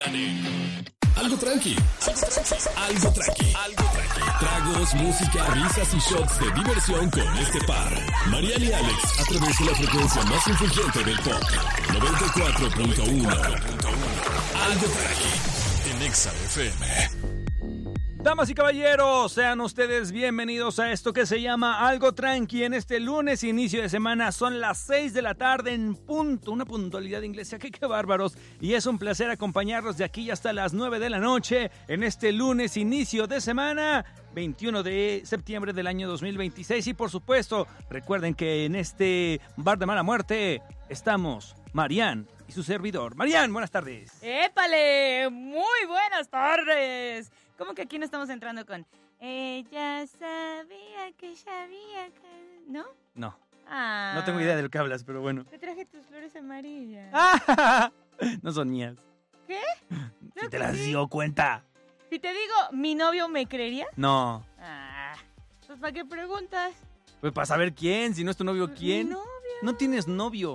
Algo tranqui. Algo tranqui. Tragos, música, risas y shots de diversión con este par. Mariana y Alex, a través de la frecuencia más influyente del pop. 94.1. Algo tranqui. En Exa FM. Damas y caballeros, sean ustedes bienvenidos a esto que se llama Algo Tranqui. En este lunes, inicio de semana, son las 6 de la tarde en punto. Una puntualidad inglesa, qué bárbaros. Y es un placer acompañarlos de aquí hasta las 9 de la noche en este lunes, inicio de semana, 21 de septiembre del año 2026. Y por supuesto, recuerden que en este bar de mala muerte estamos Marian y su servidor. Marian, buenas tardes. ¡Épale! Muy buenas tardes. ¿Cómo que aquí no estamos entrando con ella sabía que sabía que... ¿No? No. Ah. No tengo idea de lo que hablas, pero bueno. Te traje tus flores amarillas. No son mías. ¿Qué? Si te las dio cuenta. Si te digo, ¿mi novio me creería? No. Pues ¿para qué preguntas? Pues para saber quién, si no es tu novio, ¿quién? Mi novio. No tienes novio.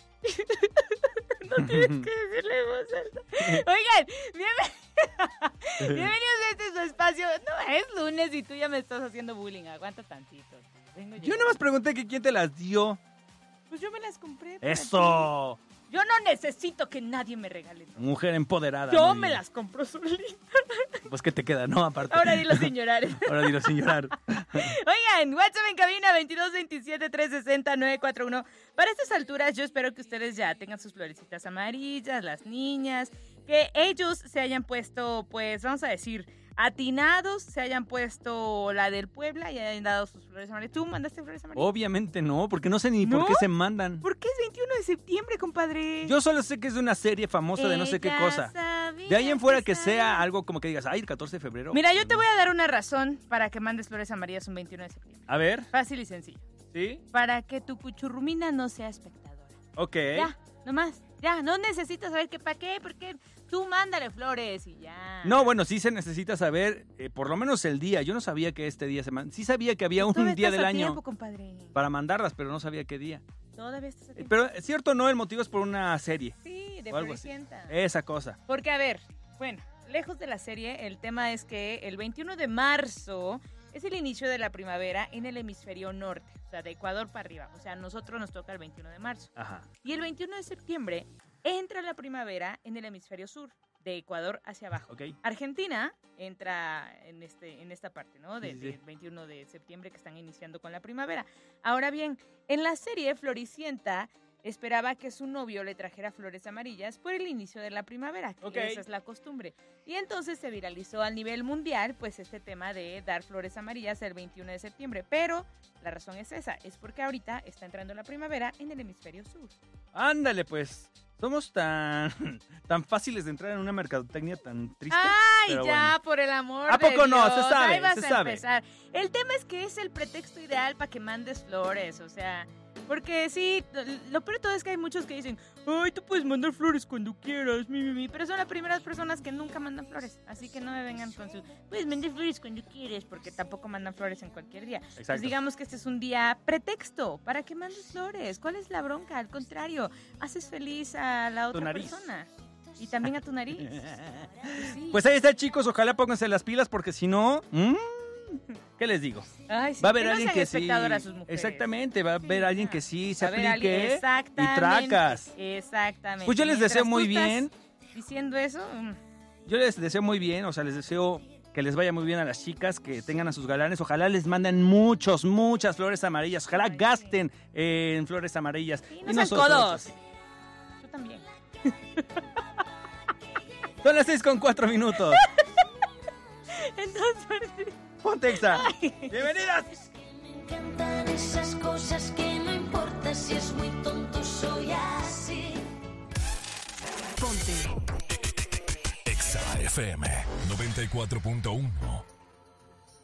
No tienes que decirle en voz alta. Oigan, bienvenidos a este su espacio. No, es lunes y tú ya me estás haciendo bullying. Aguanta tantito. Yo nomás pregunté que quién te las dio. Pues yo me las compré. para ¡Eso! ti. Yo no necesito que nadie me regale. Mujer empoderada. Yo muy me bien. las compro solita. Pues ¿qué te queda, no? Aparte. Ahora dilo sin llorar. Ahora dilo sin llorar. Oigan, WhatsApp en cabina 2227-360-941. Para estas alturas yo espero que ustedes ya tengan sus florecitas amarillas, las niñas, que ellos se hayan puesto, pues vamos a decir, atinados, se hayan puesto la del Puebla y hayan dado sus flores amarillas. ¿Tú mandaste flores amarillas? Obviamente no, porque no sé ni por ¿No? qué se mandan. ¿Por qué es 21 de septiembre, compadre? Yo solo sé que es de una serie famosa de no sé qué Ella cosa. sabía De ahí en fuera que sabía. sea algo como que digas, ay, el 14 de febrero. Mira, yo te voy a dar una razón para que mandes flores amarillas un 21 de septiembre. A ver, Fácil y sencillo. ¿sí? Para que tu cuchurrumina no sea espectadora. Ok. Ya, nomás. Ya, no necesitas saber qué para qué, porque tú mándale flores y ya. No, bueno, sí se necesita saber por lo menos el día. Yo no sabía que este día se manda. Sí sabía que había Todavía un día estás del a año tiempo, compadre. para mandarlas, pero no sabía qué día. Todavía estás a tiempo. Pero es cierto, no, el motivo es por una serie. Sí, de o algo así. Floricienta. Esa cosa. Porque, a ver, bueno, lejos de la serie, el tema es que el 21 de marzo es el inicio de la primavera en el hemisferio norte, o sea, de Ecuador para arriba. O sea, a nosotros nos toca el 21 de marzo. Ajá. Y el 21 de septiembre entra la primavera en el hemisferio sur, de Ecuador hacia abajo. Ok. Argentina entra en esta parte, ¿no? Sí, sí. Del 21 de septiembre que están iniciando con la primavera. Ahora bien, en la serie Floricienta esperaba que su novio le trajera flores amarillas por el inicio de la primavera, que Ok. esa es la costumbre. Y entonces se viralizó a nivel mundial, pues este tema de dar flores amarillas el 21 de septiembre. Pero la razón es esa, es porque ahorita está entrando la primavera en el hemisferio sur. Ándale, pues. Somos tan fáciles de entrar en una mercadotecnia tan triste. ¡Ay, pero ya, bueno. por el amor ¿A de poco no? Se Dios! sabe, Ahí vas se a sabe. empezar. El tema es que es el pretexto ideal para que mandes flores, o sea... Porque sí, lo peor de todo es que hay muchos que dicen, ay, tú puedes mandar flores cuando quieras, pero son las primeras personas que nunca mandan flores. Así que no me vengan con su, puedes mandar flores cuando quieres, porque tampoco mandan flores en cualquier día. Exacto. Pues digamos que este es un día pretexto para que mandes flores. ¿Cuál es la bronca? Al contrario, haces feliz a la otra nariz. persona. Y también a tu nariz. Sí. Pues ahí está, chicos. Ojalá pónganse las pilas porque si no... ¿Qué les digo? Ay, sí, Va a haber que no alguien sean que sí. espectadoras sus mujeres. Exactamente, va a haber alguien que sí se Va a haber alguien- aplique y exactamente, tracas. Exactamente. Pues yo les deseo Mientras muy tú estás bien. diciendo eso, Yo les deseo muy bien, o sea, les deseo que les vaya muy bien a las chicas, que tengan a sus galanes. Ojalá les manden muchas flores amarillas. Ojalá Ay, gasten en flores amarillas. sí, Y no sean nosotros, codos. Tú también. Son las 6:04. Entonces, Ponte Exa. Bienvenidas. Me encantan esas cosas que no importa si es muy tonto, soy así. Exa FM 94.1.